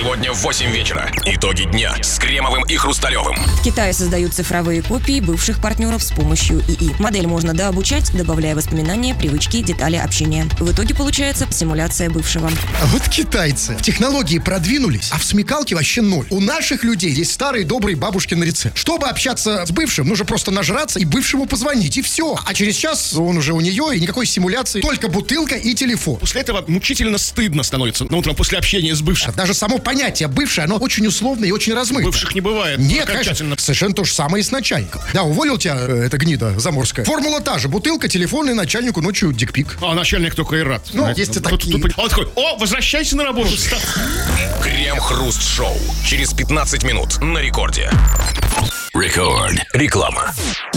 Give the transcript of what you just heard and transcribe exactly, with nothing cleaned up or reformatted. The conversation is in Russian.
Сегодня в восемь вечера. Итоги дня с Кремовым и Хрусталевым. В Китае создают цифровые копии бывших партнеров с помощью ИИ. Модель можно дообучать, добавляя воспоминания, привычки, детали общения. В итоге получается симуляция бывшего. А вот китайцы в технологии продвинулись, а в смекалке вообще ноль. У наших людей есть старый добрый бабушкин рецепт. Чтобы общаться с бывшим, нужно просто нажраться и бывшему позвонить, и все. А через час он уже у нее, и никакой симуляции, только бутылка и телефон. После этого мучительно стыдно становится на утром после общения с бывшим. Даже само понятие «бывший», оно очень условное и очень размыто. Бывших не бывает. Нет, конечно, совершенно то же самое и с начальником. Да, уволил тебя э, эта гнида заморская. Формула та же. Бутылка, телефон и начальнику ночью дикпик. А начальник только и рад. Ну, есть и такие. Тут, тут, он такой: о, возвращайся на работу. Крем-хруст-шоу. Через пятнадцать минут на рекорде. Рекорд. Реклама.